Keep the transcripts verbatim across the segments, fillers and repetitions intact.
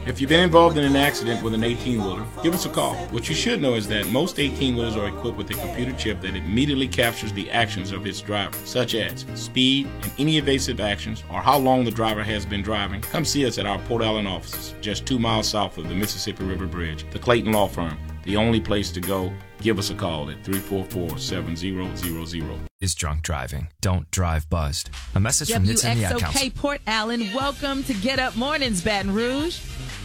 If you've been involved in an accident with an eighteen-wheeler, give us a call. What you should know is that most eighteen-wheelers are equipped with a computer chip that immediately captures the actions of its driver, such as speed and any evasive actions or how long the driver has been driving. Come see us at our Port Allen offices, just two miles south of the Mississippi River Bridge. The Clayton Law Firm, the only place to go. Give us a call at three four four, seven zero zero zero. Is drunk driving. Don't drive buzzed. A message from Nitsan Council. W X O K Port Allen, welcome to Get Up Mornings, Baton Rouge.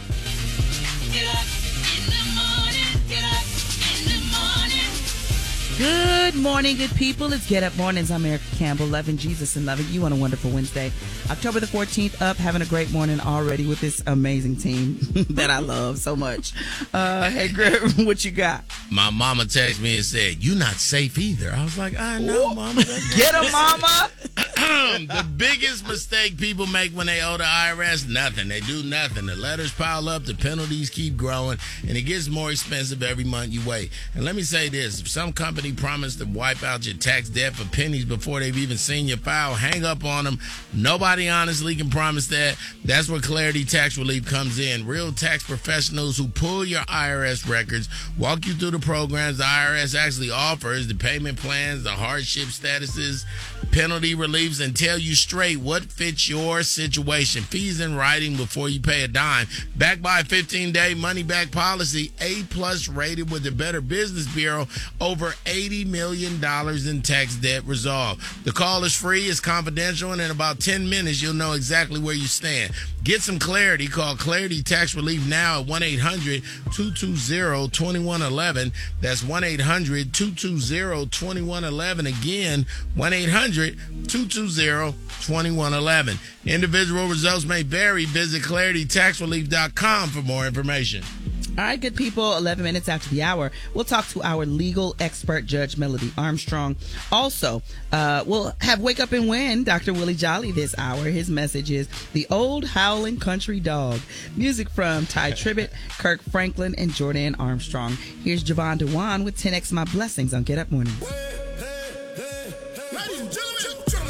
Get up in the morning, get up in the morning. Good morning, good people. It's Get Up Mornings. I'm Erica Campbell, loving Jesus and loving you on a wonderful Wednesday. October the fourteenth, up, having a great morning already with this amazing team that I love so much. Uh, hey, Greg, what you got? My mama texted me and said, "You not safe either." I was like, I know, mama. Get him, mama. The biggest mistake people make when they owe the I R S, nothing. They do nothing. The letters pile up, the penalties keep growing, and it gets more expensive every month you wait. And let me say this, if some company promised to wipe out your tax debt for pennies before they've even seen your file, hang up on them. Nobody honestly can promise that. That's where Clarity Tax Relief comes in. Real tax professionals who pull your I R S records, walk you through the programs the I R S actually offers, the payment plans, the hardship statuses, penalty reliefs, and tell you straight what fits your situation. Fees in writing before you pay a dime. Backed by a fifteen-day money-back policy, A-plus rated with the Better Business Bureau, over eighty million dollars in tax debt resolved. The call is free, it's confidential, and in about ten minutes, you'll know exactly where you stand. Get some clarity. Call Clarity Tax Relief now at one eight hundred, two two zero, two one one one. That's one eight hundred, two two zero, two one one one. Again, one eight hundred, two two zero, two one one one. Individual results may vary. Visit clarity tax relief dot com for more information. All right, good people, eleven minutes after the hour, we'll talk to our legal expert, Judge Melody Armstrong. Also, uh, we'll have Wake Up and Win, Doctor Willie Jolly this hour. His message is The Old Howling Country Dog. Music from Ty Tribbett, Kirk Franklin, and Jordan Armstrong. Here's Javon Dewan with ten X My Blessings on Get Up Mornings. Hey, hey, hey. Ladies and gentlemen,